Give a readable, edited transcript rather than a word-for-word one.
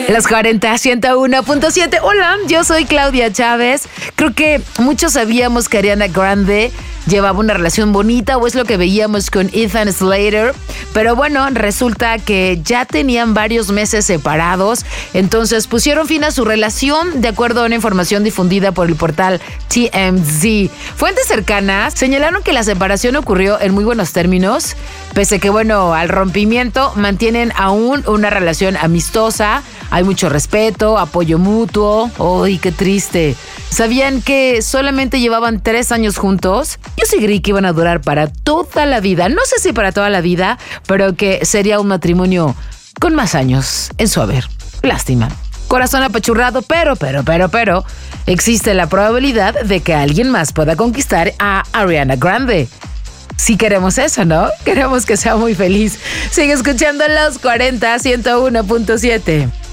Los 40, 101.7. Hola, yo soy Claudia Chávez. Creo que muchos sabíamos que Ariana Grande llevaba una relación bonita, o es lo que veíamos con Ethan Slater. Pero bueno, resulta que ya tenían varios meses separados. Entonces pusieron fin a su relación, de acuerdo a una información difundida por el portal TMZ. Fuentes cercanas señalaron que la separación ocurrió en muy buenos términos, pese que, bueno, al rompimiento mantienen aún una relación amistosa. Hay mucho respeto, apoyo mutuo. ¡Ay, qué triste! ¿Sabían que solamente llevaban 3 años juntos? Yo sí creí que iban a durar para toda la vida. No sé si para toda la vida, pero que sería un matrimonio con más años en su haber. Lástima. Corazón apachurrado, pero existe la probabilidad de que alguien más pueda conquistar a Ariana Grande. Sí queremos eso, ¿no? Queremos que sea muy feliz. Sigue escuchando Los 40, 101.7.